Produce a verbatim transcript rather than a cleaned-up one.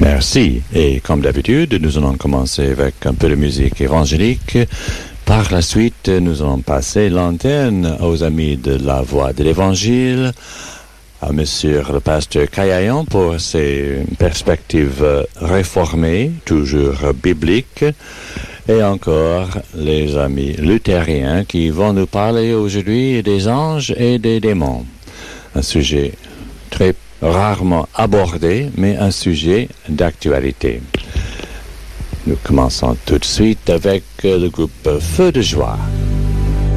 Merci. Et comme d'habitude, nous allons commencer avec un peu de musique évangélique. Par la suite, nous allons passer l'antenne aux amis de la Voix de l'Évangile, à Monsieur le pasteur Caillayon pour ses perspectives réformées, toujours bibliques, et encore les amis luthériens qui vont nous parler aujourd'hui des anges et des démons. Un sujet très rarement abordé, mais un sujet d'actualité. Nous commençons tout de suite avec le groupe Feu de Joie.